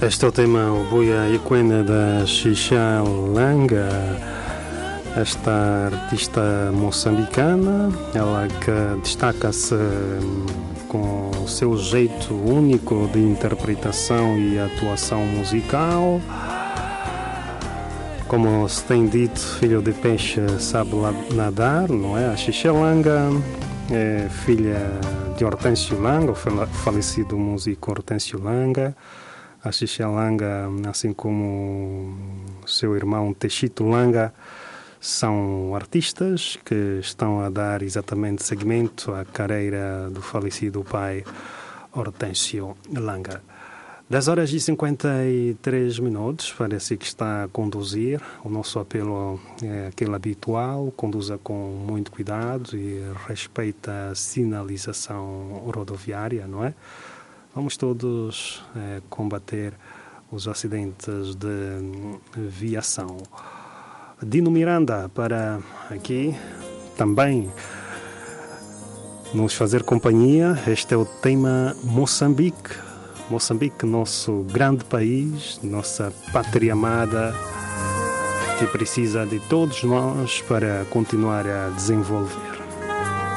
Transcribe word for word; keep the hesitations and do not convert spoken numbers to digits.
Este é o tema O Buia Iquena da Xixalanga, esta artista moçambicana, ela que destaca-se com o seu jeito único de interpretação e atuação musical. Como se tem dito, filho de peixe sabe nadar, não é? A Xixalanga é filha de Hortêncio Langa, o falecido músico Hortêncio Langa. A Xixalanga, assim como seu irmão Teixito Langa, são artistas que estão a dar exatamente seguimento à carreira do falecido pai Hortêncio Langa. dez horas e cinquenta e três minutos, parece que está a conduzir. O nosso apelo é aquele habitual: conduza com muito cuidado e respeita a sinalização rodoviária, não é? Vamos todos é, combater os acidentes de viação. Dino Miranda para aqui também nos fazer companhia. Este é o tema Moçambique. Moçambique, nosso grande país, nossa pátria amada, que precisa de todos nós para continuar a desenvolver.